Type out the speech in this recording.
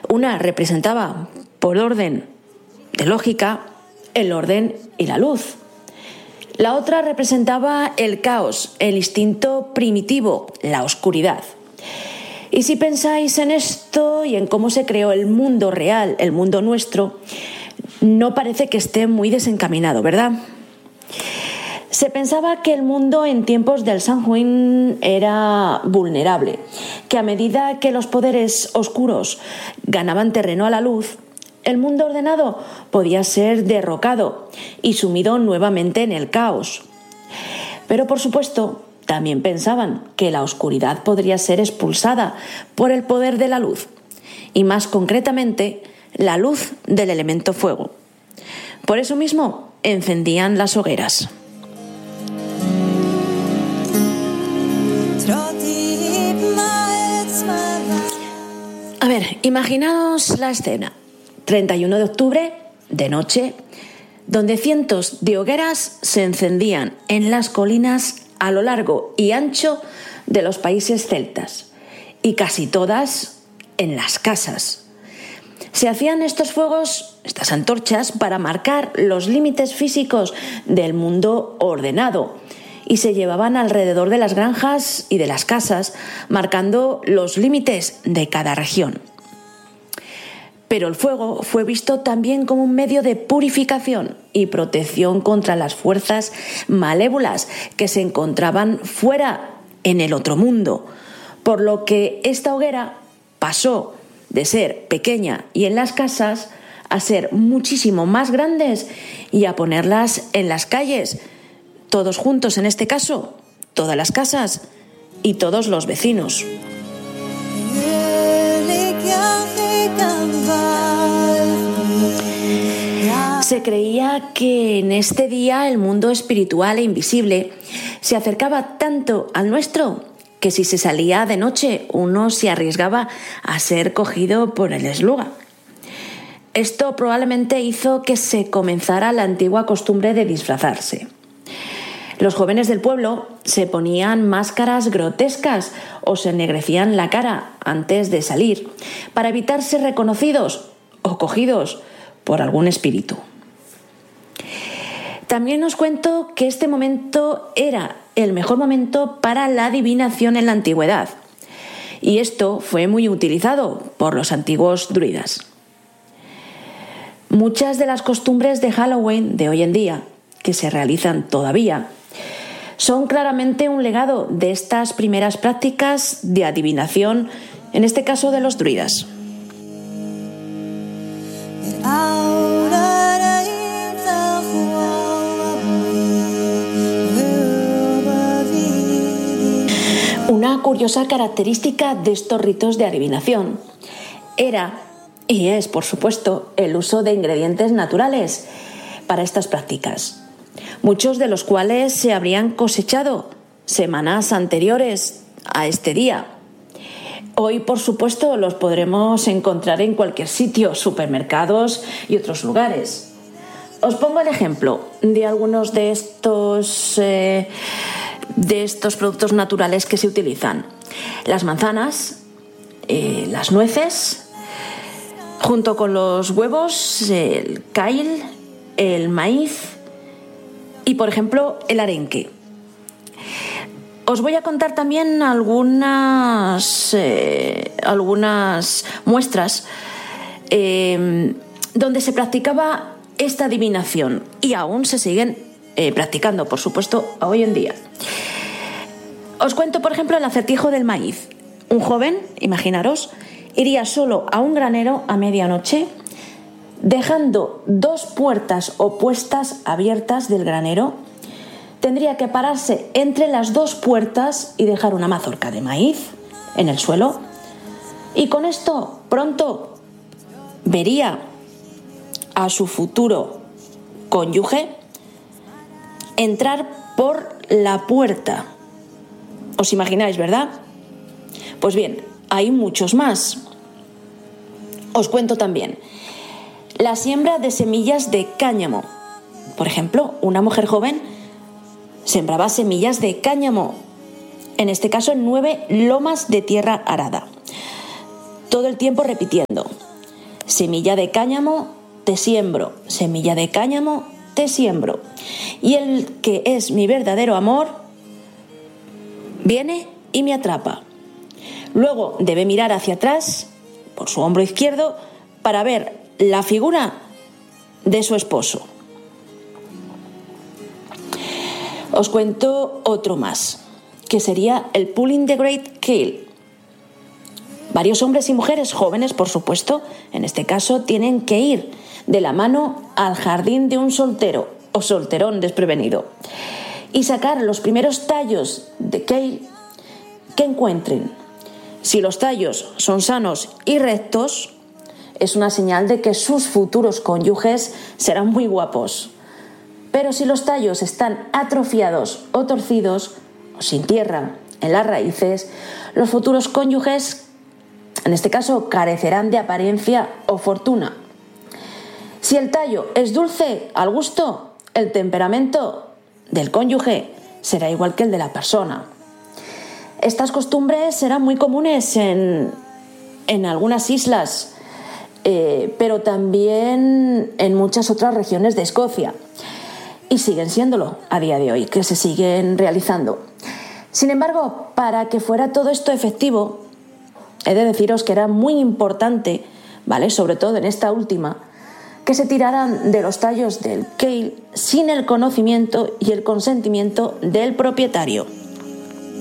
Una representaba, por orden de lógica, el orden y la luz. La otra representaba el caos, el instinto primitivo, la oscuridad. Y si pensáis en esto y en cómo se creó el mundo real, el mundo nuestro, no parece que esté muy desencaminado, ¿verdad? Se pensaba que el mundo en tiempos del Samhain era vulnerable, que a medida que los poderes oscuros ganaban terreno a la luz, el mundo ordenado podía ser derrocado y sumido nuevamente en el caos. Pero por supuesto, también pensaban que la oscuridad podría ser expulsada por el poder de la luz, y más concretamente, la luz del elemento fuego. Por eso mismo, encendían las hogueras. A ver, imaginaos la escena. 31 de octubre, de noche, donde cientos de hogueras se encendían en las colinas a lo largo y ancho de los países celtas, y casi todas en las casas. Se hacían estos fuegos, estas antorchas, para marcar los límites físicos del mundo ordenado, y se llevaban alrededor de las granjas y de las casas, marcando los límites de cada región. Pero el fuego fue visto también como un medio de purificación y protección contra las fuerzas malévolas que se encontraban fuera, en el otro mundo, por lo que esta hoguera pasó de ser pequeña y en las casas a ser muchísimo más grandes y a ponerlas en las calles, todos juntos en este caso, todas las casas y todos los vecinos. Se creía que en este día el mundo espiritual e invisible se acercaba tanto al nuestro que si se salía de noche uno se arriesgaba a ser cogido por el esluga. Esto probablemente hizo que se comenzara la antigua costumbre de disfrazarse. Los jóvenes del pueblo se ponían máscaras grotescas o se ennegrecían la cara antes de salir para evitar ser reconocidos o cogidos por algún espíritu. También os cuento que este momento era el mejor momento para la adivinación en la antigüedad, y esto fue muy utilizado por los antiguos druidas. Muchas de las costumbres de Halloween de hoy en día, que se realizan todavía, son claramente un legado de estas primeras prácticas de adivinación, en este caso de los druidas. Una curiosa característica de estos ritos de adivinación era, y es por supuesto, el uso de ingredientes naturales para estas prácticas, muchos de los cuales se habrían cosechado semanas anteriores a este día. Hoy, por supuesto, los podremos encontrar en cualquier sitio, supermercados y otros lugares. Os pongo el ejemplo de algunos de estos productos naturales que se utilizan. Las manzanas, las nueces, junto con los huevos, el kale, el maíz y, por ejemplo, el arenque. Os voy a contar también algunas muestras donde se practicaba esta adivinación y aún se siguen practicando, por supuesto, hoy en día. Os cuento, por ejemplo, el acertijo del maíz. Un joven, imaginaros, iría solo a un granero a medianoche, dejando dos puertas opuestas abiertas del granero. Tendría que pararse entre las dos puertas y dejar una mazorca de maíz en el suelo. Y con esto pronto vería a su futuro cónyuge entrar por la puerta. ¿Os imagináis, verdad? Pues bien, hay muchos más. Os cuento también la siembra de semillas de cáñamo. Por ejemplo, una mujer joven sembraba semillas de cáñamo, en este caso en 9 lomas de tierra arada, todo el tiempo repitiendo: semilla de cáñamo, te siembro, semilla de cáñamo, te siembro. Y el que es mi verdadero amor viene y me atrapa. Luego debe mirar hacia atrás, por su hombro izquierdo, para ver la figura de su esposo. Os cuento otro más, que sería el Pulling the Great Kale. Varios hombres y mujeres jóvenes, por supuesto, en este caso, tienen que ir de la mano al jardín de un soltero o solterón desprevenido y sacar los primeros tallos de kale que encuentren. Si los tallos son sanos y rectos, es una señal de que sus futuros cónyuges serán muy guapos. Pero si los tallos están atrofiados o torcidos, o sin tierra en las raíces, los futuros cónyuges, en este caso, carecerán de apariencia o fortuna. Si el tallo es dulce al gusto, el temperamento del cónyuge será igual que el de la persona. Estas costumbres serán muy comunes en algunas islas, pero también en muchas otras regiones de Escocia. Y siguen siéndolo a día de hoy, que se siguen realizando. Sin embargo, para que fuera todo esto efectivo, he de deciros que era muy importante, ¿vale?, sobre todo en esta última, que se tiraran de los tallos del kale sin el conocimiento y el consentimiento del propietario.